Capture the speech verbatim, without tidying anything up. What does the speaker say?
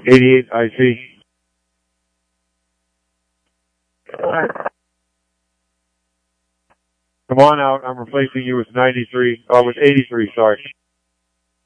eighty-eight, I see. Come on out. I'm replacing you with ninety-three. Oh, with eighty-three, sorry.